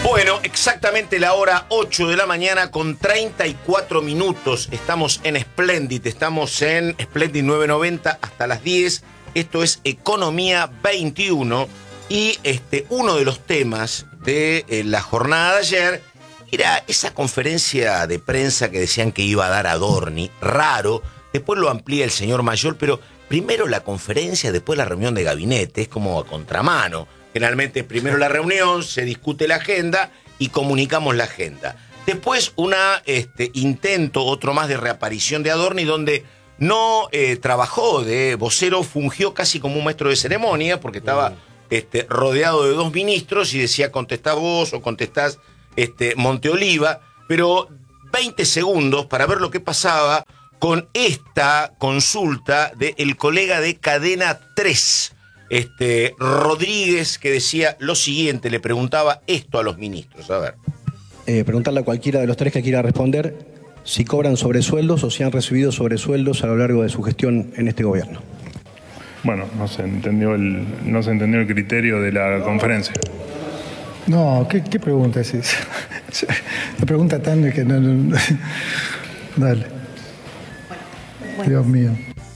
Bueno, exactamente la hora 8 de la mañana con 34 minutos. Estamos en Splendid, estamos en Splendid 990 hasta las 10. Esto es Economía 21 y uno de los temas de la jornada de ayer era esa conferencia de prensa que decían que iba a dar Adorni, raro, después lo amplía el señor Mayor, pero primero la conferencia, después la reunión de gabinete, es como a contramano. Generalmente primero la reunión, se discute la agenda y comunicamos la agenda. Después intento, otro más de reaparición de Adorni, donde no trabajó de vocero, fungió casi como un maestro de ceremonia, porque estaba rodeado de dos ministros y decía contestás vos o contestás Monteoliva, pero 20 segundos para ver lo que pasaba con esta consulta del colega de Cadena 3, Rodríguez, que decía lo siguiente, le preguntaba esto a los ministros. A ver. Preguntarle a cualquiera de los tres que quiera responder si cobran sobresueldos o si han recibido sobresueldos a lo largo de su gestión en este gobierno. Bueno, no se entendió el criterio de la conferencia. No, ¿qué pregunta es esa? La pregunta tan que no. Dale. Bueno. Dios mío.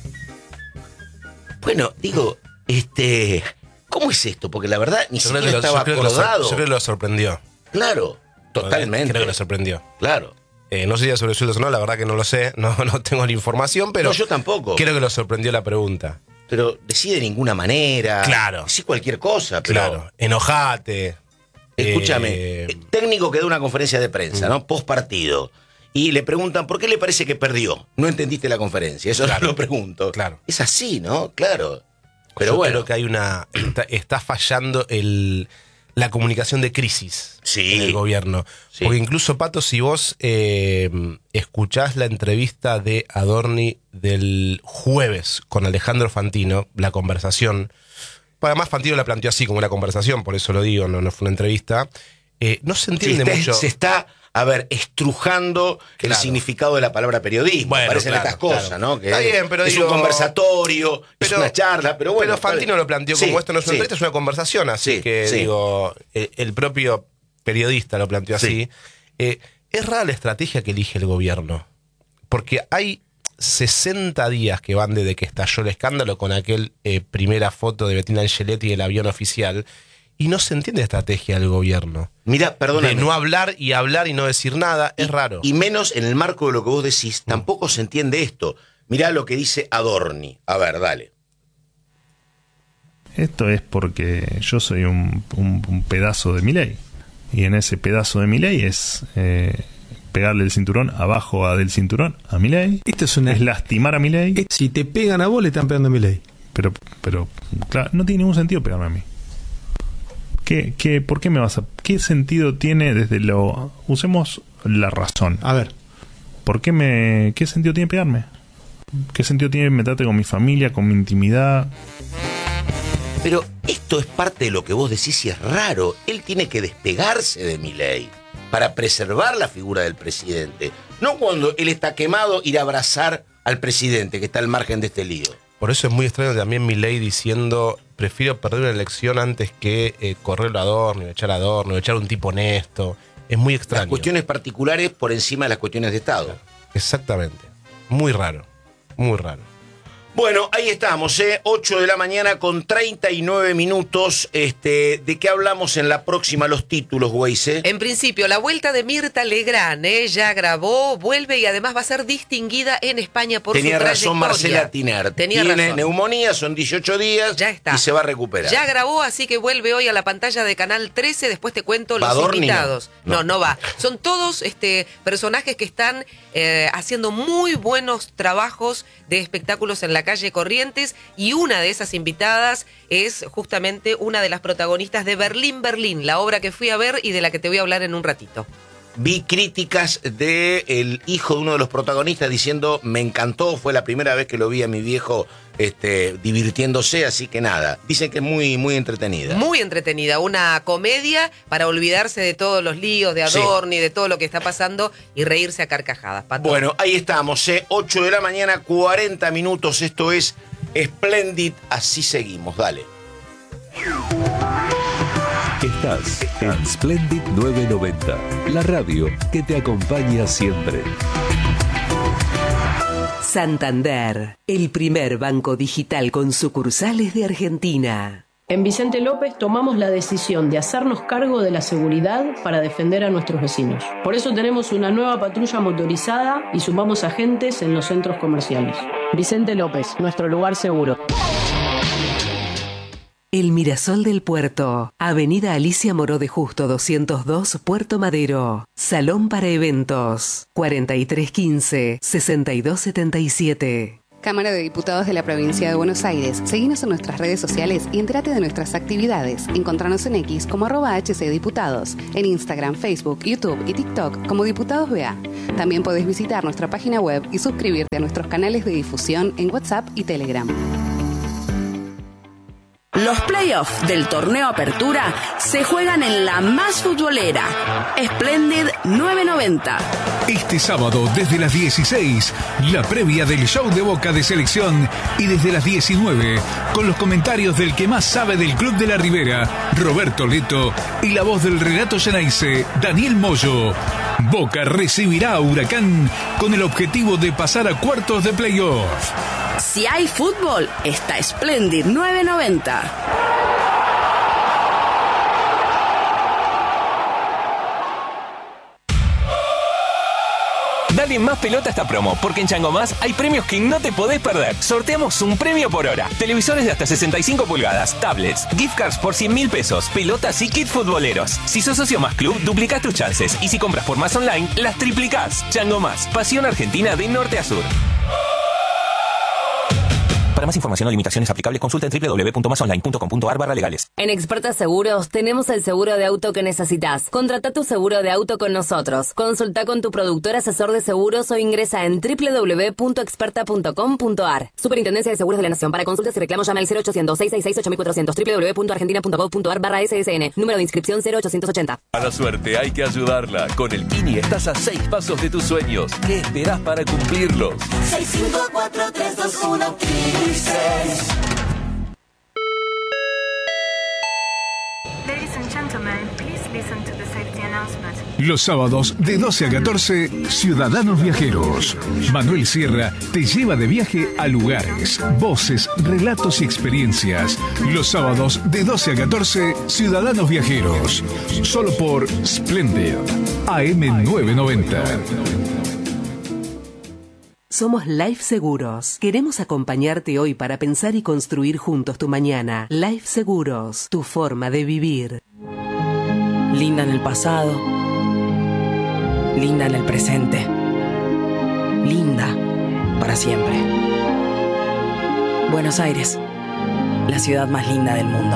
Bueno, digo, ¿cómo es esto? Porque la verdad ni siquiera estaba acordado. Yo creo que lo sorprendió. Claro, totalmente. Creo que lo sorprendió. Claro. No sé si sobre sueldos o no, la verdad que no lo sé, no tengo la información, pero... No, yo tampoco. Creo que lo sorprendió la pregunta. Pero decide de ninguna manera. Claro. Decí cualquier cosa, pero... Claro, enojate. Escúchame, técnico que da una conferencia de prensa, ¿no? Post partido. Y le preguntan, ¿por qué le parece que perdió? No entendiste la conferencia, eso claro, lo pregunto. Claro. Es así, ¿no? Claro. Pero yo bueno. creo que está fallando la comunicación de crisis en el gobierno. Sí. Porque incluso, Pato, si vos escuchás la entrevista de Adorni del jueves con Alejandro Fantino, la conversación, además Fantino la planteó así como una conversación, por eso lo digo, no fue una entrevista, no se entiende mucho. Se está, estrujando el significado de la palabra periodismo. Bueno, parecen estas cosas, ¿no? Que está bien, pero es un conversatorio, es una charla, pero bueno. Pero Fantino lo planteó como esto no es una entrevista, es una conversación, así que digo, el propio periodista lo planteó así. Es rara la estrategia que elige el gobierno, porque hay 60 días que van desde que estalló el escándalo con aquel primera foto de Bettina Angeletti del avión oficial, y no se entiende la estrategia del gobierno. Mira, perdóname. De no hablar y no decir nada, es raro. Y menos en el marco de lo que vos decís, tampoco se entiende esto. Mirá lo que dice Adorni. A ver, dale. Esto es porque yo soy un pedazo de Milei. Y en ese pedazo de Milei es pegarle el cinturón abajo del cinturón a Milei. Esto es lastimar a Milei. Si te pegan a vos, le están pegando a Milei. Pero claro, no tiene ningún sentido pegarme a mí. ¿Por qué me vas a...? ¿Qué sentido tiene usemos la razón? A ver. ¿Qué sentido tiene pegarme? ¿Qué sentido tiene meterte con mi familia, con mi intimidad? Pero esto es parte de lo que vos decís y es raro. Él tiene que despegarse de Milei para preservar la figura del presidente. No cuando él está quemado ir a abrazar al presidente que está al margen de este lío. Por eso es muy extraño también Milei diciendo prefiero perder una elección antes que correrlo a Adorni, echar a Adorni, echar a un tipo honesto. Es muy extraño. Las cuestiones particulares por encima de las cuestiones de Estado. Claro. Exactamente. Muy raro. Muy raro. Bueno, ahí estamos, 8 de la mañana con 39 minutos. ¿De qué hablamos en la próxima, los títulos, Weise? En principio, la vuelta de Mirta Legrand, ya grabó, vuelve y además va a ser distinguida en España por su trayectoria. Tenía razón Marcela Tinert. Tiene neumonía, son 18 días ya está. Y se va a recuperar. Ya grabó, así que vuelve hoy a la pantalla de Canal 13, después te cuento los invitados. No va. Son todos personajes que están haciendo muy buenos trabajos de espectáculos en la calle Corrientes, y una de esas invitadas es justamente una de las protagonistas de Berlín, Berlín, la obra que fui a ver y de la que te voy a hablar en un ratito. Vi críticas del hijo de uno de los protagonistas diciendo, me encantó, fue la primera vez que lo vi a mi viejo divirtiéndose, así que nada. Dicen que es muy, muy entretenida. Muy entretenida, una comedia para olvidarse de todos los líos de Adorni, de todo lo que está pasando y reírse a carcajadas, Pato. Bueno, ahí estamos, 8 de la mañana, 40 minutos, esto es Splendid, así seguimos, dale. Estás en Splendid 990, la radio que te acompaña siempre. Santander, el primer banco digital con sucursales de Argentina. En Vicente López tomamos la decisión de hacernos cargo de la seguridad para defender a nuestros vecinos. Por eso tenemos una nueva patrulla motorizada y sumamos agentes en los centros comerciales. Vicente López, nuestro lugar seguro. El Mirasol del Puerto, Avenida Alicia Moró de Justo 202, Puerto Madero. Salón para eventos, 4315-6277. Cámara de Diputados de la Provincia de Buenos Aires. Seguinos en nuestras redes sociales y entérate de nuestras actividades. Encontranos en X como @HCDiputados, en Instagram, Facebook, YouTube y TikTok como Diputados BA. También podés visitar nuestra página web y suscribirte a nuestros canales de difusión en WhatsApp y Telegram. Los playoffs del torneo Apertura se juegan en la más futbolera, Splendid 990. Este sábado desde las 16, la previa del show de Boca de selección, y desde las 19, con los comentarios del que más sabe del Club de la Ribera, Roberto Leto, y la voz del relato Geneise, Daniel Moyo. Boca recibirá a Huracán con el objetivo de pasar a cuartos de playoff. Si hay fútbol, está Splendid 990. Dale más pelota a esta promo, porque en Chango Más hay premios que no te podés perder. Sorteamos un premio por hora. Televisores de hasta 65 pulgadas, tablets, gift cards por 100.000 pesos, pelotas y kits futboleros. Si sos socio Más Club, duplicás tus chances. Y si compras por Más Online, las triplicás. Chango Más, pasión argentina de norte a sur. Para más información o limitaciones aplicables, consulta en www.masonline.com.ar/legales. En Expertas Seguros tenemos el seguro de auto que necesitas. Contrata tu seguro de auto con nosotros. Consulta con tu productor asesor de seguros o ingresa en www.experta.com.ar. Superintendencia de Seguros de la Nación. Para consultas y reclamos llama al 0800-666-8400, www.argentina.gov.ar/SSN. Número de inscripción 0880. A la suerte hay que ayudarla. Con el INI estás a 6 pasos de tus sueños. ¿Qué esperás para cumplirlos? 654-321-15. Ladies and gentlemen, please listen to the safety announcement. Los sábados de 12 a 14, Ciudadanos Viajeros. Manuel Sierra te lleva de viaje a lugares, voces, relatos y experiencias. Los sábados de 12 a 14, Ciudadanos Viajeros. Solo por Splendid AM 990. Somos Life Seguros. Queremos acompañarte hoy para pensar y construir juntos tu mañana. Life Seguros, tu forma de vivir. Linda en el pasado, linda en el presente, linda para siempre. Buenos Aires, la ciudad más linda del mundo.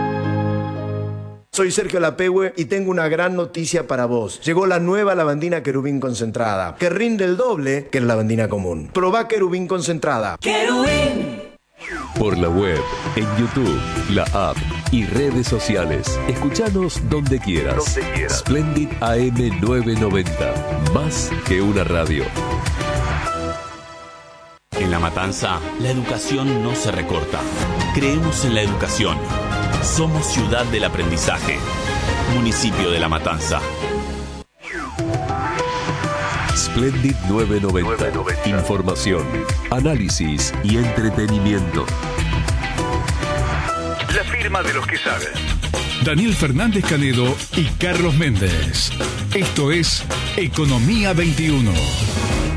Soy Sergio Lapehue y tengo una gran noticia para vos. Llegó la nueva lavandina Querubín concentrada, que rinde el doble que la lavandina común. Probá Querubín concentrada. ¡Querubín! Por la web, en YouTube, la app y redes sociales. Escuchanos donde quieras. Splendid AM 990. Más que una radio. En La Matanza, la educación no se recorta. Creemos en la educación. Somos ciudad del aprendizaje. Municipio de La Matanza. Splendid 990. Información, análisis y entretenimiento. La firma de los que saben. Daniel Fernández Canedo y Carlos Méndez. Esto es Economía 21.